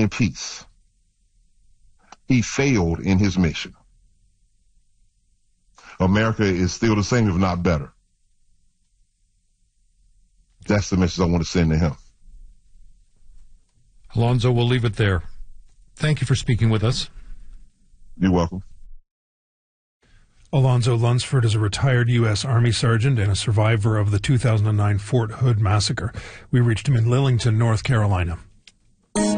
peace. He failed in his mission. America is still the same, if not better. That's the message I want to send to him. Alonzo, we'll leave it there. Thank you for speaking with us. You're welcome. Alonzo Lunsford is a retired U.S. Army sergeant and a survivor of the 2009 Fort Hood massacre. We reached him in Lillington, North Carolina.